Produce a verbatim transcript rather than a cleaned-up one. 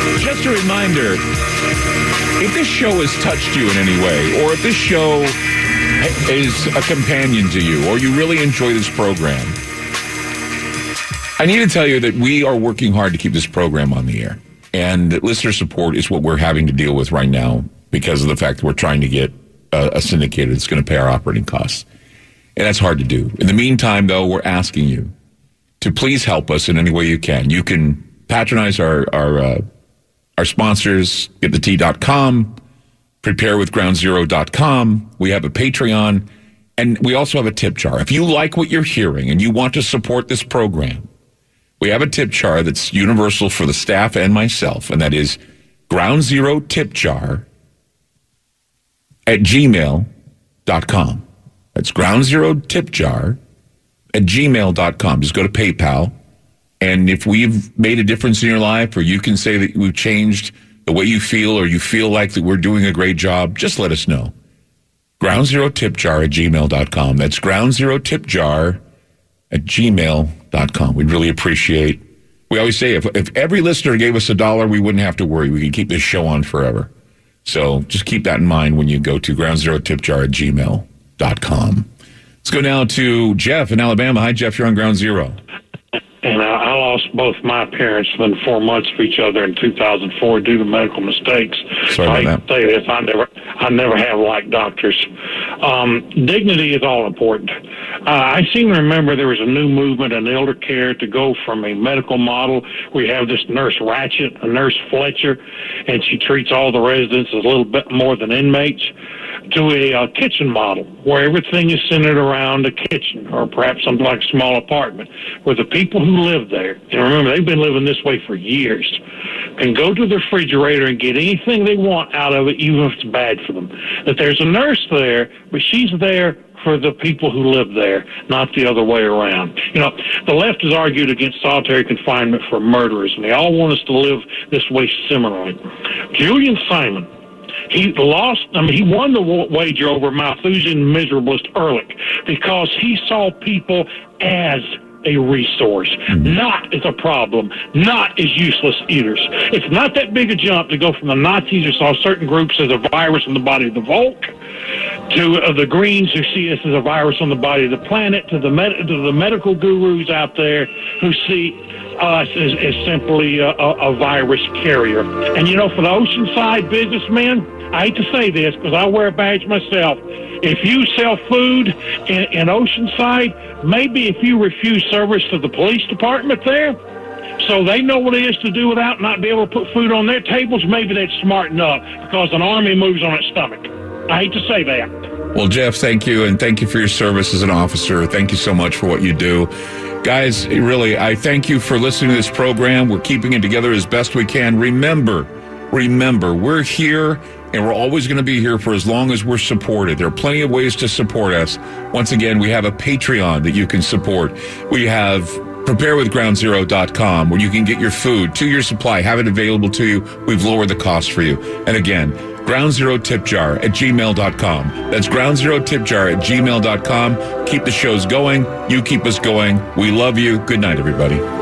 Just a reminder, if this show has touched you in any way, or if this show is a companion to you, or you really enjoy this program, I need to tell you that we are working hard to keep this program on the air. And listener support is what we're having to deal with right now because of the fact that we're trying to get a, a syndicator that's going to pay our operating costs. And that's hard to do. In the meantime, though, we're asking you to please help us in any way you can. You can patronize our our, uh, our sponsors, get the tea dot com, prepare with ground zero dot com. We have a Patreon, and we also have a tip jar. If you like what you're hearing and you want to support this program, we have a tip jar that's universal for the staff and myself, and that is ground zero tip jar at gmail dot com. That's ground zero tip jar at gmail dot com. Just go to PayPal. And if we've made a difference in your life, or you can say that we've changed the way you feel, or you feel like that we're doing a great job, just let us know. ground zero tip jar at gmail dot com. That's ground zero tip jar at gmail dot com. We'd really appreciate. We always say if, if every listener gave us a dollar, we wouldn't have to worry. We could keep this show on forever. So just keep that in mind when you go to ground zero tip jar at gmail dot com. Let's go now to Jeff in Alabama. Hi, Jeff. You're on Ground Zero. And I, I lost both my parents within four months of each other in two thousand four due to medical mistakes. Sorry I about that. say this, I never, I never have liked doctors. Um, dignity is all important. Uh, I seem to remember there was a new movement in elder care to go from a medical model where you have this nurse Ratchet, a nurse Fletcher, and she treats all the residents as a little bit more than inmates, to a uh, kitchen model where everything is centered around a kitchen, or perhaps something like a small apartment, where the people who live there, and remember they've been living this way for years, can go to the refrigerator and get anything they want out of it, even if it's bad for them. That there's a nurse there, but she's there for the people who live there, not the other way around. You know, the left has argued against solitary confinement for murderers, and they all want us to live this way similarly. Julian Simon, he lost, I mean, he won the wager over Malthusian miserabilist Ehrlich because he saw people as a resource, not as a problem, not as useless eaters. It's not that big a jump to go from the Nazis who saw certain groups as a virus in the body of the Volk, to uh, the Greens who see us as a virus on the body of the planet, to the med- to the medical gurus out there who see us as, as simply a, a, a virus carrier. And you know, for the Oceanside businessmen, I hate to say this because I wear a badge myself. If you sell food in, in Oceanside, maybe if you refuse service to the police department there, so they know what it is to do without not be able to put food on their tables, maybe that's smart enough because an army moves on its stomach. I hate to say that. Well, Jeff, thank you, and thank you for your service as an officer. Thank you so much for what you do. Guys, really, I thank you for listening to this program. We're keeping it together as best we can. Remember, remember, we're here, and we're always going to be here for as long as we're supported. There are plenty of ways to support us. Once again, we have a Patreon that you can support. We have prepare with ground zero dot com, where you can get your food, two-year supply, have it available to you. We've lowered the cost for you. And again, ground zero tip jar at gmail dot com. That's ground zero tip jar at gmail dot com. Keep the shows going. You keep us going. We love you. Good night, everybody.